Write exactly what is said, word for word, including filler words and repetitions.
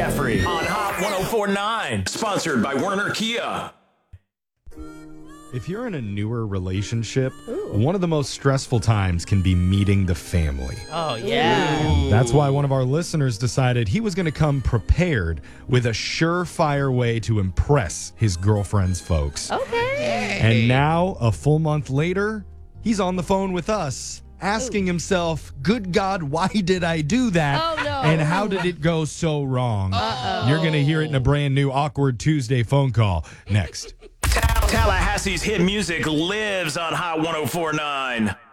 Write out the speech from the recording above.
Jeffrey on Hot one oh four point nine. Sponsored by Werner Kia. If you're in a newer relationship, Ooh. one of the most stressful times can be meeting the family. Oh, yeah. Ooh. That's why one of our listeners decided he was going to come prepared with a surefire way to impress his girlfriend's folks. Okay. And now, a full month later, he's on the phone with us, asking Ooh. himself, good God, why did I do that? Oh, no. And how did it go so wrong? Uh-oh. You're going to hear it in a brand new Awkward Tuesday phone call next. Tallahassee's hit music lives on Hot one oh four point nine.